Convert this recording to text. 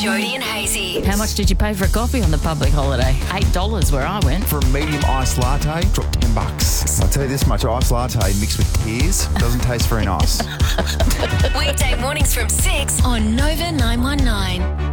Jody and Hazy. How much did you pay for a coffee on the public holiday? $8 where I went. For a medium iced latte, drop $10. I'll tell you this much, iced latte mixed with tears doesn't taste very nice. Weekday mornings from 6 on Nova 919.